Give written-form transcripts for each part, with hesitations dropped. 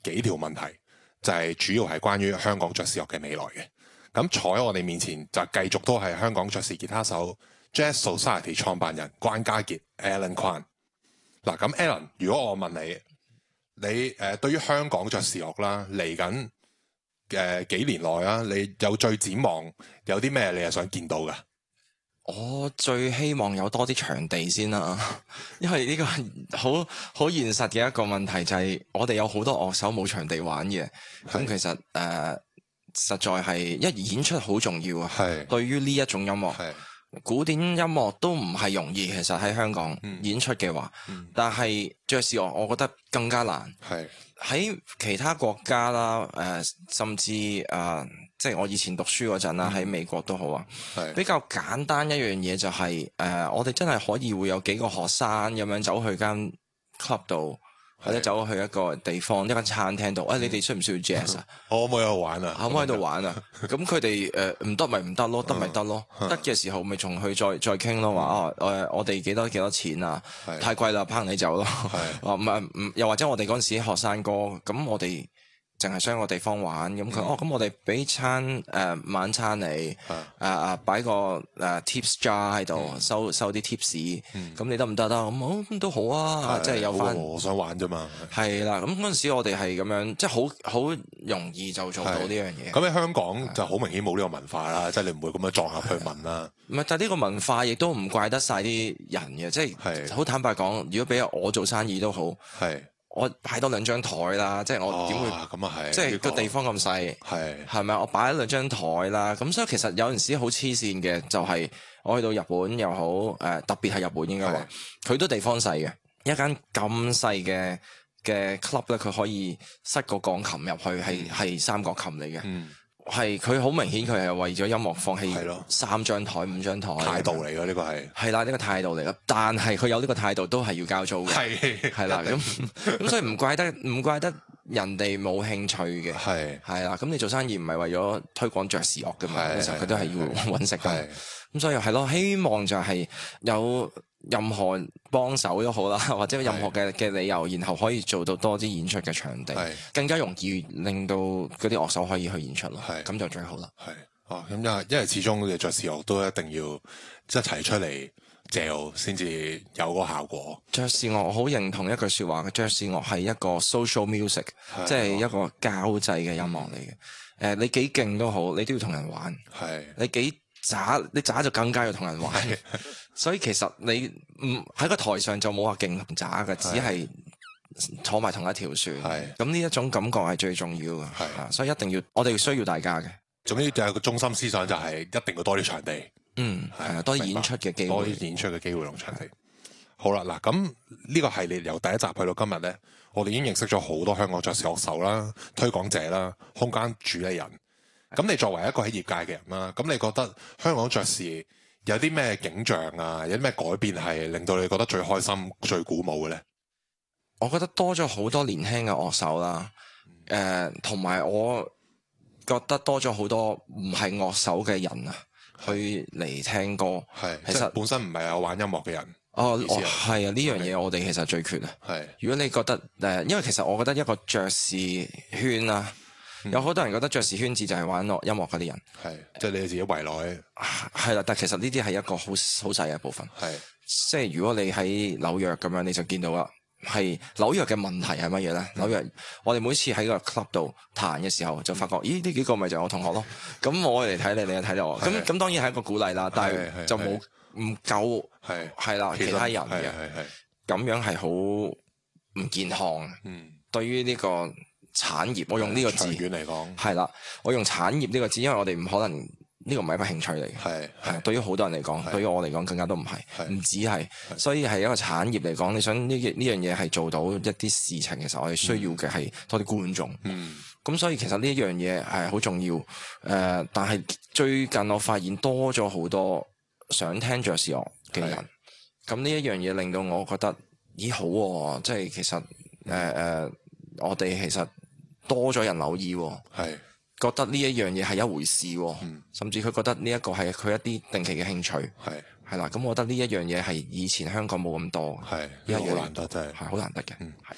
幾條問題，就係主要係關於香港爵士樂嘅未來嘅。咁坐喺我哋面前就繼續都係香港爵士吉他手 Jazz Society 創辦人關家傑 Alan Kwan。嗱，咁 Alan， 如果我問你對於香港爵士樂啦，嚟緊幾年內啊，你有最展望有啲咩你係想見到嘅？ 我最希望有多啲場地先啦，因為呢個好現實嘅一個問題就係我哋有好多樂手冇場地玩嘅，咁其實實在係演出好重要啊。對於呢一種音樂，古典音樂都唔係容易，其實喺香港演出嘅話，但係爵士樂我覺得更加難。喺其他國家啦，甚至即係我以前讀書嗰陣啦，喺美國都好啊，比較簡單一樣嘢就係我哋真係可以會有幾個學生咁樣走去間 club 度，或者走去一個地方一間餐廳度，你哋需唔需要 jazz 啊？ 我可唔可以喺度玩啊？ 可唔可以喺度玩啊？咁佢哋唔得咪唔得咯，得咪得咯，得嘅時候咪仲去再傾咯，話我哋幾多錢啊？太貴啦，拋你走咯。又或者我哋嗰陣時學生哥，咁我哋淨係想個地方玩，咁佢咁我哋俾餐晚餐你，擺個tips jar 喺度，收啲 tips，咁你得唔得啊？咁都好啊，即係有翻。 我想玩啫嘛。係啦，咁嗰陣時我哋係咁樣，即係好容易就做到呢樣嘢。 咁喺香港就好明顯冇呢個文化啦，即係你唔會咁樣撞入去問啦。 唔係，但係呢個文化亦都唔怪得晒啲人嘅，即係好坦白講，如果俾我做生意都好。我擺多2張台啦，即係我點會咁啊係， 即係個地方咁細，係咪？我擺2張台啦，咁所以其實有陣時好黐線嘅，就係我去到日本又好，特別係日本應該話，佢都地方細嘅，一間咁細嘅 club 咧，佢可以塞個鋼琴入去，係三角琴嚟嘅。係佢好明顯，佢係為咗音樂放棄3張台、5張台態度嚟嘅呢個係啦，呢個態度嚟嘅。但係佢有呢個態度，都係要交租嘅。係啦，咁所以唔怪得人哋冇興趣嘅。係啦，咁你做生意唔係為咗推廣爵士樂㗎嘛？其實佢都係要揾食嘅。咁所以係咯，希望就係有任何幫手都好啦，或者任何嘅理由，然後可以做到多啲演出嘅場地，更加容易令到嗰啲樂手可以去演出咯。咁就最好啦。 咁因為始終嘅爵士樂都一定要一齊出嚟嚼先至有嗰個效果。 爵士樂我好認同一句說話嘅，爵士樂係一個 social music， 即係一個交際嘅音樂嚟嘅。你幾勁都好，你都要同人玩。你幾渣，你渣就更加要同人玩。所以其實你唔喺個台上就冇話勁同渣嘅，只係坐埋同一條船。咁呢一種感覺係最重要嘅。所以一定要我哋需要大家嘅。 總之就係個中心思想就係一定要多啲場地。 多啲演出嘅機會， 多啲演出嘅機會同場地。好啦，嗱咁呢個系列由第一集去到今日呢，我哋已經認識咗好多香港爵士樂手啦、推廣者啦、空間主理人。咁你作為一個喺業界嘅人啦，咁你覺得香港爵士有啲咩景象啊，有啲咩改變係令到你覺得最開心、最鼓舞嘅呢？ 我覺得多咗好多年輕嘅樂手啦，同埋我覺得多咗好多唔係樂手嘅人啊，去嚟聽歌。其實本身唔係有玩音樂嘅人。 係啊，呢樣嘢我哋其實最缺啊。如果你覺得因為其實我覺得一個爵士圈啊。有好多人覺得爵士圈子就係玩音樂嗰啲人， 即係你自己圍內係啦。但其實呢啲係一個好細嘅部分，即係如果你喺紐約咁樣，你就見到啦。係紐約嘅問題係乜嘢咧？紐約我哋每次喺個 club 度彈嘅時候，就發覺咦呢幾個咪就係我同學咯。咁我嚟睇你，你又睇到我。咁當然係一個鼓勵啦，但係就冇唔夠係啦其他人嘅，咁樣係好唔健康。對於呢個產業，我用呢個字嚟講係啦，我用產業呢個字，因為我哋唔可能呢個唔係一個興趣嚟嘅，係對於好多人嚟講，對於我嚟講更加都唔係，唔止係，所以係一個產業嚟講，你想呢樣嘢係做到一啲事情，其實我哋需要嘅係多啲觀眾，咁所以其實呢一樣嘢係好重要，但係最近我發現多咗好多想聽爵士樂嘅人，咁呢一樣嘢令到我覺得咦好喎，即係其實我哋其實多咗人留意，覺得呢一樣嘢係一回事，甚至佢覺得呢一個係佢一啲定期嘅興趣，係啦。咁我覺得呢一樣嘢係以前香港冇咁多， 呢個好難得，真係好難得嘅。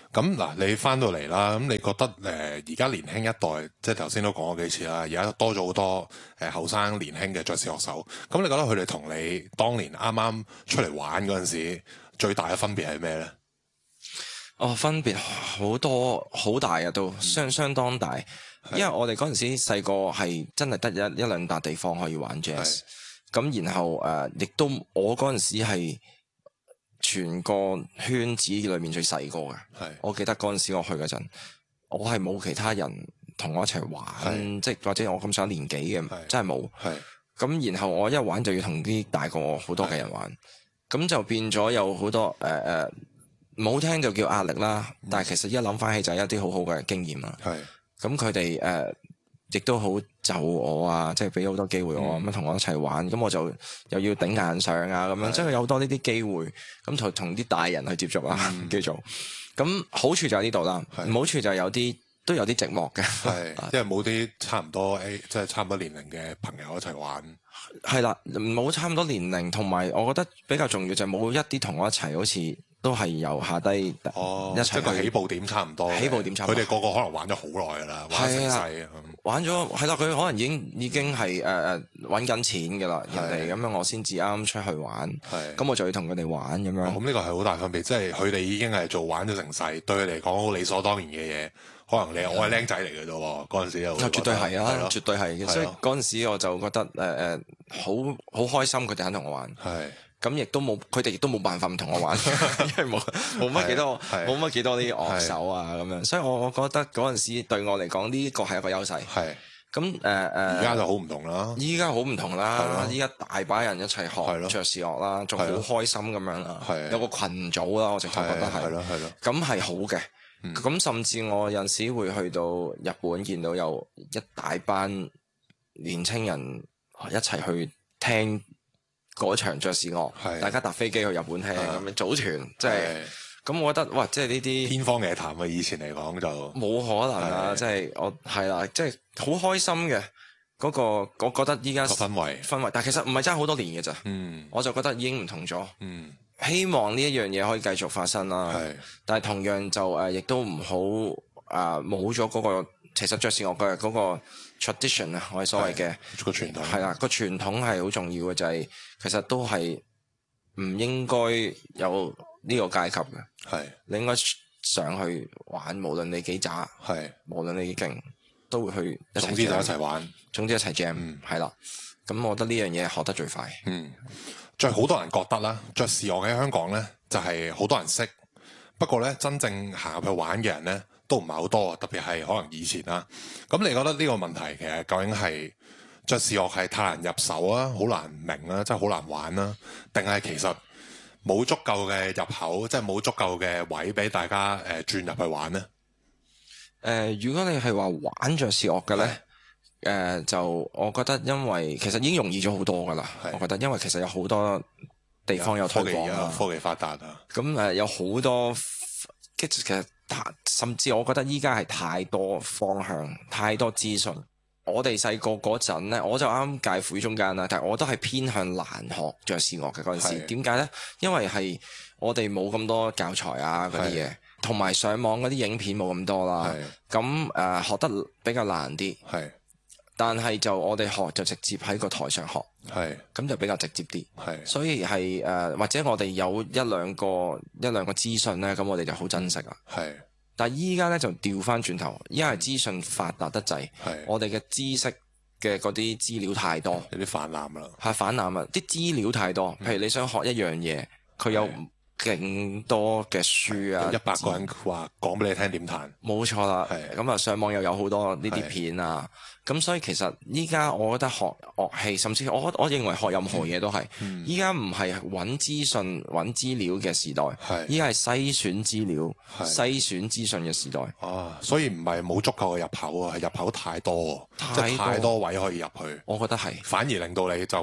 咁嗱，你翻到嚟啦，咁你覺得而家年輕一代，即係頭先都講過幾次啦，而家多咗好多後生年輕嘅爵士樂手，咁你覺得佢哋同你當年啱啱出嚟玩嗰陣時，最大嘅分別係咩呢？ 分別好多，好大啊，都相當大。因為我哋嗰陣時細個係真係得一兩笪地方可以玩 jazz， 咁然後亦都我嗰陣時係全個圈子裏面最細個嘅。我記得嗰陣時我去嗰陣，我係冇其他人同我一齊玩，即係或者我咁上年紀嘅，真係冇。咁然後我一玩就要同啲大過我好多嘅人玩，咁就變咗有好多唔好聽就叫壓力啦，但係其實一諗翻起就係一啲好好嘅經驗啦。咁佢哋亦都好就我啊，即係俾好多機會我咁同我一齊玩，咁我就又要頂硬上啊咁樣，即係有好多呢啲機會，咁同啲大人去接觸啦，叫做咁好處就喺呢度啦，唔好處就都有啲寂寞嘅， 因為冇啲差唔多即係差唔多年齡嘅朋友一齊玩。 係啦，冇差唔多年齡，同埋我覺得比較重要就係冇一啲同我一齊好似都係由下低一齊， 即係個起步點差唔多。起步點差唔多，佢哋個個可能玩咗好耐㗎啦，玩成世。 玩咗係啦，佢可能已經係揾緊錢㗎啦，人哋咁樣我先至啱出去玩，咁我就要同佢哋玩咁樣。咁呢個係好大分別，即係佢哋已經係做玩咗成世，對佢嚟講好理所當然嘅嘢。可能我係僆仔嚟嘅啫喎，嗰陣時又絕對係啊，絕對係嘅。所以嗰陣時我就覺得好開心，佢哋肯同我玩。咁亦都冇，佢哋亦都冇辦法唔同我玩，因為冇乜幾多啲樂手啊咁樣。所以我覺得嗰陣時對我嚟講呢個係一個優勢。咁而家就好唔同啦。 依家好唔同啦，依家大把人一齊學爵士樂啦，仲好開心咁樣啦。有個群組啦，我直頭覺得係。咁係好嘅。咁甚至我有陣時會去到日本，見到有一大班年青人一齊去聽嗰場爵士樂，大家搭飛機去日本聽咁樣組團，即係咁，我覺得哇，即係呢啲天方夜譚啊！以前嚟講就冇可能啦，即係我係啦，即係好開心嘅嗰個，我覺得依家氛圍， 但係其實唔係爭好多年嘅咋，我就覺得已經唔同咗。希望呢一樣嘢可以繼續發生啦，但係同樣就亦都唔好冇咗嗰個，其實爵士樂嘅嗰個 tradition 啊，我哋所謂嘅個傳統係啦，個傳統係好重要嘅，就係其實都係唔應該有呢個階級嘅，你應該上去玩，無論你幾渣，無論你幾勁，都會去一齊， 總之就一齊玩， 總之一齊 jam，係啦，咁我覺得呢樣嘢學得最快。 最好多人覺得啦，爵士樂喺香港呢，就係好多人識，不過呢，真正行入去玩嘅人呢，都唔係好多，特別係可能以前啦。咁你覺得呢個問題其實究竟係爵士樂係太難入手啊，好難明啊，真係好難玩啦，定係其實冇足夠嘅入口，即係冇足夠嘅位俾大家轉入去玩呢？ 如果你係話玩爵士樂嘅呢？就我覺得，因為其實已經容易咗好多噶啦。我覺得，因為其實有好多地方有推廣啦， 科技發達啊。 咁有好多，其實甚至我覺得依家係太多方向，太多資訊。我哋細個嗰陣呢，我就啱介乎於中間啦，但係我都係偏向難學爵士樂嘅嗰陣時。點解呢？因為係我哋冇咁多教材啊嗰啲嘢，同埋上網嗰啲影片冇咁多啦。咁學得比較難啲。但係就我哋學就直接喺個台上學，咁就比較直接啲，所以係或者我哋有一兩個資訊呢，咁我哋就好珍惜啦。但係依家呢，就調翻轉頭，依家係資訊發達得滯，我哋嘅知識嘅嗰啲資料太多， 有啲泛濫啦， 係泛濫啊！啲資料太多，譬如你想學一樣嘢，佢有勁多嘅書啊 ，100個人話講俾你聽點彈， 冇錯啦。咁啊，上網又有好多呢啲片啊。咁所以其實依家我覺得學樂器，甚至我認為學任何嘢都係，依家唔係揾資訊、揾資料嘅時代，依家係篩選資料、篩選資訊嘅時代。 所以唔係冇足夠嘅入口啊，係入口太多，即係太多位可以入去。 我覺得係， 反而令到你就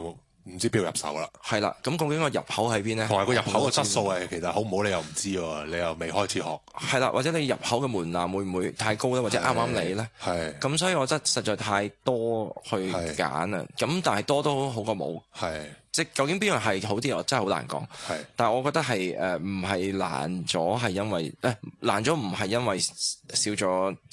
唔知邊度入手啦。 係啦，咁究竟個入口喺邊呢？ 同埋個入口嘅質素係其實好唔好，你又唔知喎，你又未開始學。 係啦，或者你入口嘅門檻會唔會太高咧，或者啱唔啱你呢？ 係咁所以我覺得實在太多去揀啦。咁但係多都好過冇。 係即係究竟邊樣係好啲，我真係好難講。 係， 但係我覺得係唔係難咗，係因為難咗唔係因為少咗